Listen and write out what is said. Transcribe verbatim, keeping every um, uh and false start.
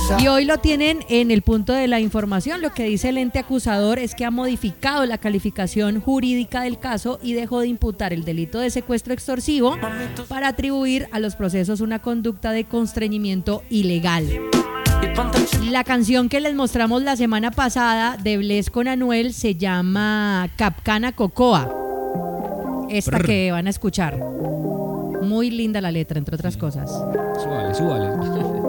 Y hoy lo tienen en el punto de la información. Lo que dice el ente acusador es que ha modificado la calificación jurídica del caso y dejó de imputar el delito de secuestro extorsivo para atribuir a los procesos una conducta de constreñimiento ilegal. La canción que les mostramos la semana pasada de Bless con Anuel se llama Capcana Cocoa. Esta Brr. que van a escuchar. Muy linda la letra, entre otras cosas. Súbale, súbale.